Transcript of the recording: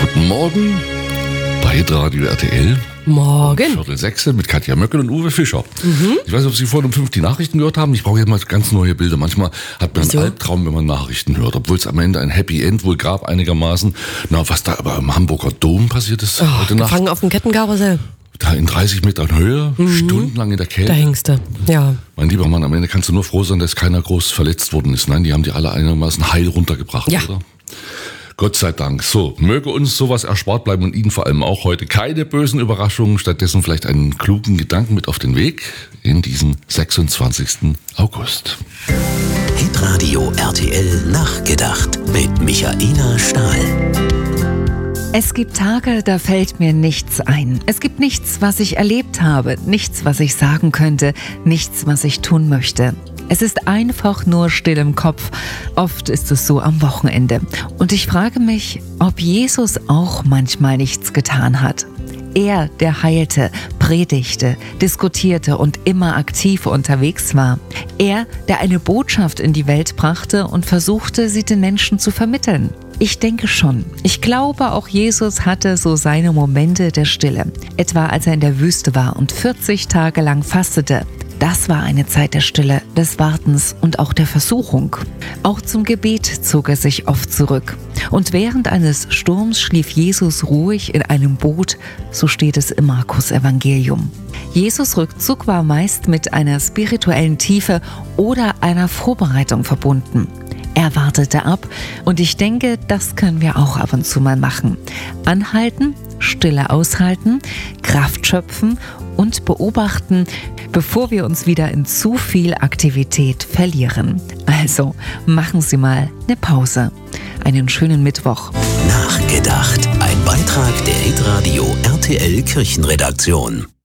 Morgen bei Hitradio RTL. Morgen. 5:45 mit Katja Möckel und Uwe Fischer. Ich weiß nicht, ob Sie vorhin um 5 die Nachrichten gehört haben. Ich brauche jetzt mal ganz neue Bilder. Manchmal hat man einen Albtraum, wenn man Nachrichten hört. Obwohl es am Ende ein Happy End wohl gab einigermaßen. Na, was da aber im Hamburger Dom passiert ist heute Nacht. Gefangen auf dem Kettenkarussell. Da in 30 Metern Höhe, stundenlang in der Kälte. Da hängst du, ja. Mein lieber Mann, am Ende kannst du nur froh sein, dass keiner groß verletzt worden ist. Nein, die haben die alle einigermaßen heil runtergebracht, Ja. oder? Gott sei Dank. So, möge uns sowas erspart bleiben und Ihnen vor allem auch heute keine bösen Überraschungen, stattdessen vielleicht einen klugen Gedanken mit auf den Weg in diesen 26. August. Hitradio RTL Nachgedacht mit Michaela Stahl. Es gibt Tage, da fällt mir nichts ein. Es gibt nichts, was ich erlebt habe, nichts, was ich sagen könnte, nichts, was ich tun möchte. Es ist einfach nur still im Kopf. Oft ist es so am Wochenende. Und ich frage mich, ob Jesus auch manchmal nichts getan hat. Er, der heilte, predigte, diskutierte und immer aktiv unterwegs war. Er, der eine Botschaft in die Welt brachte und versuchte, sie den Menschen zu vermitteln. Ich denke schon. Ich glaube, auch Jesus hatte so seine Momente der Stille. Etwa als er in der Wüste war und 40 Tage lang fastete. Das war eine Zeit der Stille, des Wartens und auch der Versuchung. Auch zum Gebet zog er sich oft zurück. Und während eines Sturms schlief Jesus ruhig in einem Boot, so steht es im Markus-Evangelium. Jesus' Rückzug war meist mit einer spirituellen Tiefe oder einer Vorbereitung verbunden. Er wartete ab und ich denke, das können wir auch ab und zu mal machen. Anhalten, Stille aushalten, Kraft schöpfen und beobachten, bevor wir uns wieder in zu viel Aktivität verlieren. Also machen Sie mal eine Pause. Einen schönen Mittwoch. Nachgedacht. Ein Beitrag der Hitradio RTL Kirchenredaktion.